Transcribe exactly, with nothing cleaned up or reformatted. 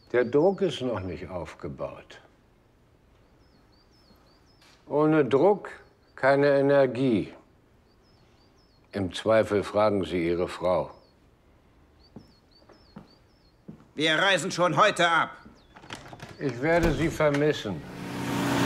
Der Druck ist noch nicht aufgebaut. Ohne Druck keine Energie. Im Zweifel fragen Sie Ihre Frau. Wir reisen schon heute ab. Ich werde Sie vermissen.